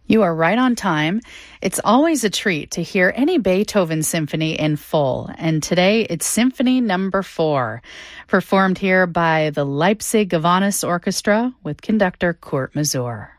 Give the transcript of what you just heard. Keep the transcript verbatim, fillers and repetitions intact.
You are right on time. It's always a treat to hear any Beethoven symphony in full, and today it's Symphony Number Four, performed here by the Leipzig Gowanus Orchestra with conductor Kurt Masur.